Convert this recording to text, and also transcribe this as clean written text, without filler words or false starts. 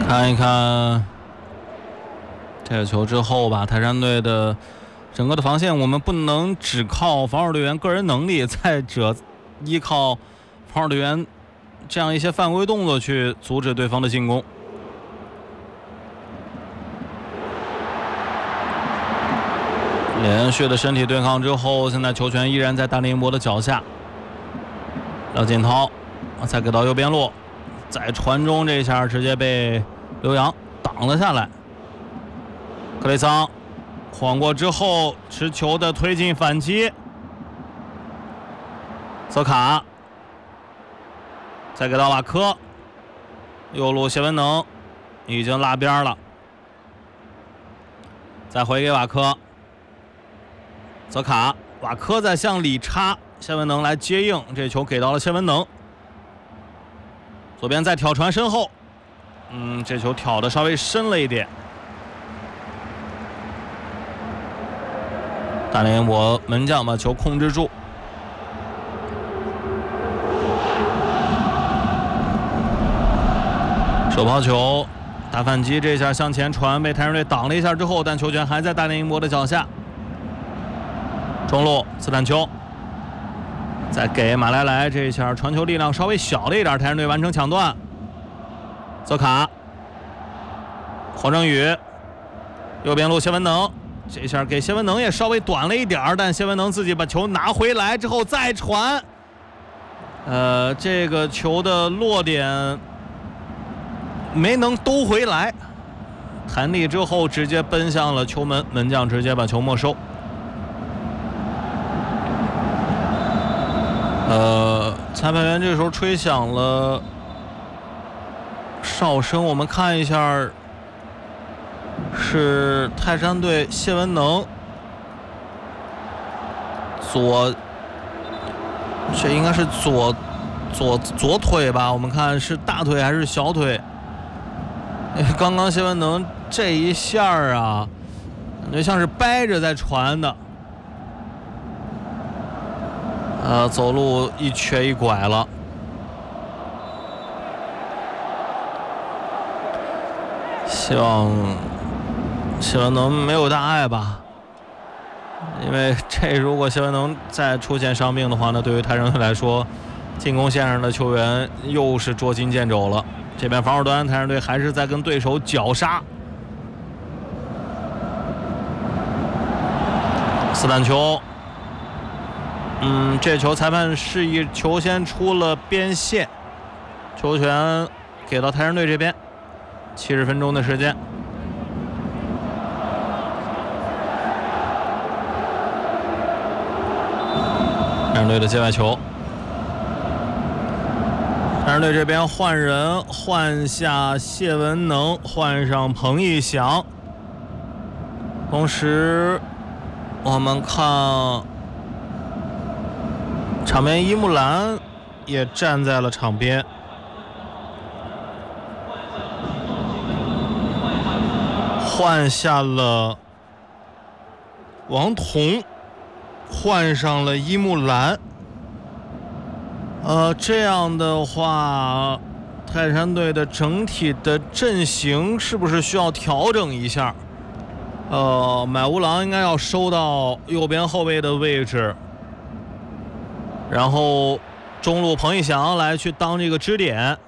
看一看这个球之后吧，泰山队的整个的防线，我们不能只靠防守队员个人能力，再者依靠防守队员这样一些犯规动作去阻止对方的进攻。连续的身体对抗之后，现在球权依然在大林博的脚下。廖锦涛再给到右边路，在传中这一下直接被刘洋挡了下来。克雷桑晃过之后，持球的推进反击。泽卡再给到瓦科，右路谢文能已经拉边了，再回给瓦科。泽卡，瓦科在向里插，谢文能来接应，这球给到了谢文能。左边再挑传身后，这球挑的稍微深了一点。大连博门将把球控制住。手抛球，大反击，这下向前传，被泰山队挡了一下之后，但球权还在大连博的脚下。中路斯坦丘再给马来莱，这一下传球力量稍微小了一点，泰山队完成抢断。泽卡，黄正宇，右边路谢文能，这下给谢文能也稍微短了一点，但谢文能自己把球拿回来之后再传，这个球的落点没能兜回来，弹力之后直接奔向了球门，门将直接把球没收。裁判员这时候吹响了哨声，我们看一下，是泰山队谢文能这应该是左腿吧，我们看是大腿还是小腿。刚刚谢文能这一下啊，感觉像是掰着在传的。走路一瘸一拐了。希望谢文能没有大碍吧，因为如果谢文能再出现伤病的话呢，对于泰山队来说，进攻线上的球员又是捉襟见肘了。这边防守端泰山队还是在跟对手绞杀。斯坦丘。这球裁判示意球先出了边线，球权给到泰山队这边，70分钟的时间。泰山队的界外球，泰山队这边换人，换下谢文能，换上彭义祥，同时我们看场边伊木兰也站在了场边，换下了王彤，换上了伊木兰。这样的话，泰山队的整体的阵型是不是需要调整一下？买乌郎应该要收到右边后卫的位置。然后中路彭义祥来去当这个支点，